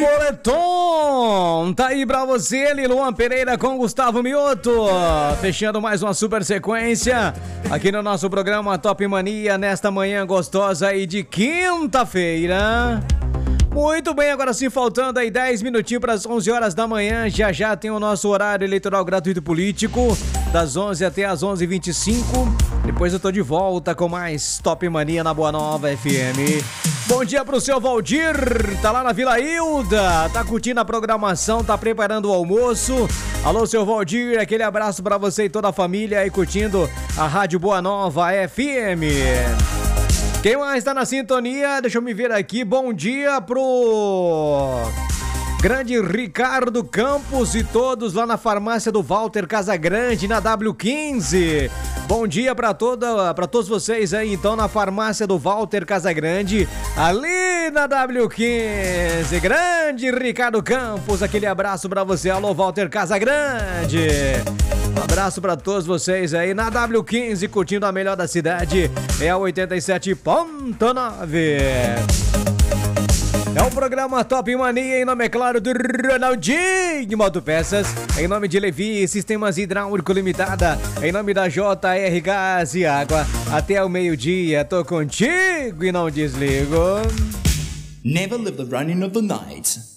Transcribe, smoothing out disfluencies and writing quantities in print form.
Moletom, tá aí pra você, Luan Pereira com Gustavo Mioto, fechando mais uma super sequência aqui no nosso programa Top Mania, nesta manhã gostosa aí de quinta-feira. Muito bem, agora sim, faltando aí 10 minutinhos para as 11 horas da manhã, já tem o nosso horário eleitoral gratuito político, das 11 até as 11h25. Depois eu tô de volta com mais Top Mania na Boa Nova FM. Bom dia pro seu Valdir, tá lá na Vila Hilda, tá curtindo a programação, tá preparando o almoço. Alô, seu Valdir, aquele abraço pra você e toda a família aí curtindo a Rádio Boa Nova FM. Quem mais tá na sintonia? Deixa eu me ver aqui. Bom dia pro grande Ricardo Campos e todos lá na farmácia do Walter Casagrande, na W15. Bom dia pra todos vocês aí, então, na farmácia do Walter Casagrande, ali na W15. Grande Ricardo Campos, aquele abraço pra você. Alô, Walter Casagrande. Um abraço pra todos vocês aí na W15, curtindo a melhor da cidade. É a 87.9. É o programa Top Mania, em nome, é claro, do Ronaldinho Motopeças, em nome de Levi Sistemas Hidráulico Limitada, em nome da JR Gás e Água. Até o meio-dia, tô contigo e não desligo. Never live the running of the night